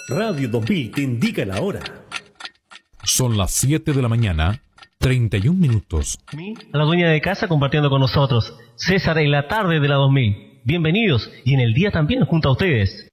Radio 2000 te indica la hora. Son las 7 de la mañana, 31 minutos. A la dueña de casa compartiendo con nosotros. César en la tarde de la 2000. Bienvenidos y en el día también junto a ustedes.